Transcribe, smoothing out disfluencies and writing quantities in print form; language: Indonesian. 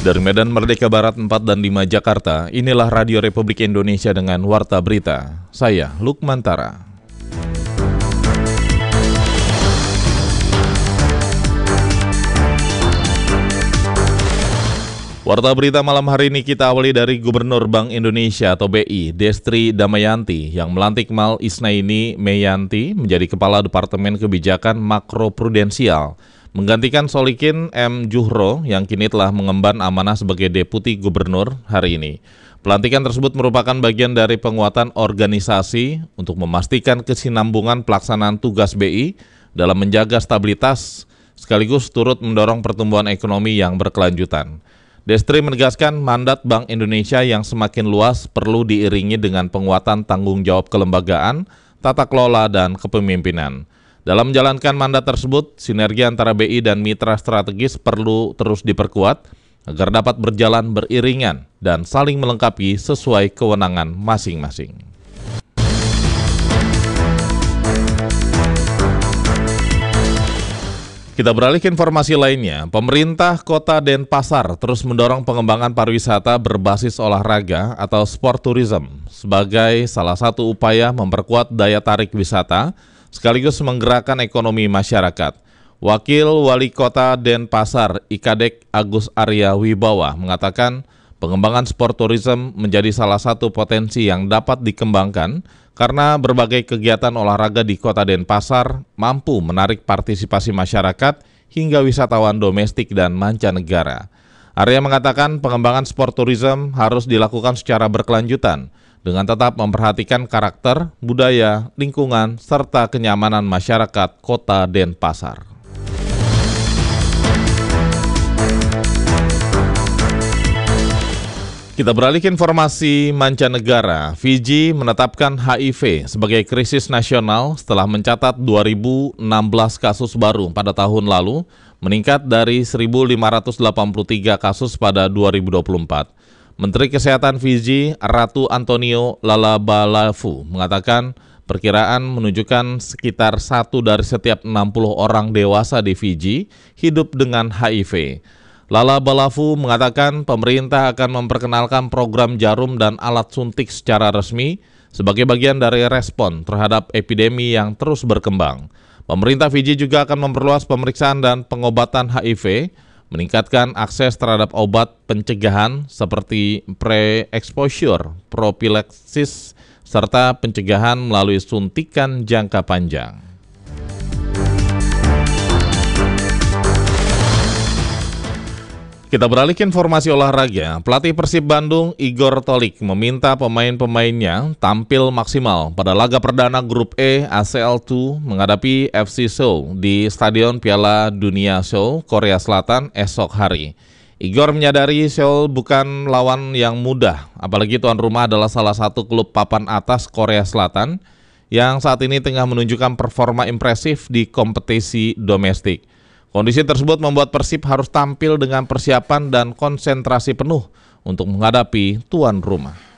Dari Medan Merdeka Barat 4 dan 5 Jakarta, inilah Radio Republik Indonesia dengan Warta Berita. Saya, Lukman Tara. Warta Berita malam hari ini kita awali dari Gubernur Bank Indonesia atau BI, Destri Damayanti, yang melantik Mal Isnaini Meyanti menjadi Kepala Departemen Kebijakan Makroprudensial, menggantikan Solikin M. Juhro yang kini telah mengemban amanah sebagai Deputi Gubernur hari ini. Pelantikan tersebut merupakan bagian dari penguatan organisasi untuk memastikan kesinambungan pelaksanaan tugas BI dalam menjaga stabilitas sekaligus turut mendorong pertumbuhan ekonomi yang berkelanjutan. Destri menegaskan mandat Bank Indonesia yang semakin luas perlu diiringi dengan penguatan tanggung jawab kelembagaan, tata kelola, dan kepemimpinan. Dalam menjalankan mandat tersebut, sinergi antara BI dan mitra strategis perlu terus diperkuat agar dapat berjalan beriringan dan saling melengkapi sesuai kewenangan masing-masing. Kita beralih ke informasi lainnya. Pemerintah Kota Denpasar terus mendorong pengembangan pariwisata berbasis olahraga atau sport tourism sebagai salah satu upaya memperkuat daya tarik wisata sekaligus menggerakkan ekonomi masyarakat. Wakil Wali Kota Denpasar, Ikadek Agus Arya Wibawa, mengatakan pengembangan sport tourism menjadi salah satu potensi yang dapat dikembangkan karena berbagai kegiatan olahraga di Kota Denpasar mampu menarik partisipasi masyarakat hingga wisatawan domestik dan mancanegara. Arya mengatakan pengembangan sport tourism harus dilakukan secara berkelanjutan dengan tetap memperhatikan karakter, budaya, lingkungan, serta kenyamanan masyarakat Kota Denpasar. Kita beralih ke informasi mancanegara. Fiji menetapkan HIV sebagai krisis nasional setelah mencatat 2.016 kasus baru pada tahun lalu, meningkat dari 1.583 kasus pada 2024. Menteri Kesehatan Fiji, Ratu Antonio Lalabalavu, mengatakan perkiraan menunjukkan sekitar 1 dari setiap 60 orang dewasa di Fiji hidup dengan HIV. Lalabalavu mengatakan pemerintah akan memperkenalkan program jarum dan alat suntik secara resmi sebagai bagian dari respon terhadap epidemi yang terus berkembang. Pemerintah Fiji juga akan memperluas pemeriksaan dan pengobatan HIV, meningkatkan akses terhadap obat pencegahan seperti pre-exposure, propilaksis, serta pencegahan melalui suntikan jangka panjang. Kita beralih ke informasi olahraga. Pelatih Persib Bandung, Igor Tolik, meminta pemain-pemainnya tampil maksimal pada laga perdana Grup E ACL2 menghadapi FC Seoul di Stadion Piala Dunia Seoul, Korea Selatan esok hari. Igor menyadari Seoul bukan lawan yang mudah, apalagi tuan rumah adalah salah satu klub papan atas Korea Selatan yang saat ini tengah menunjukkan performa impresif di kompetisi domestik. Kondisi tersebut membuat Persib harus tampil dengan persiapan dan konsentrasi penuh untuk menghadapi tuan rumah.